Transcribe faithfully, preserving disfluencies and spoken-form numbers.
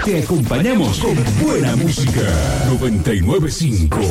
te acompañamos con buena música. noventa y nueve punto cinco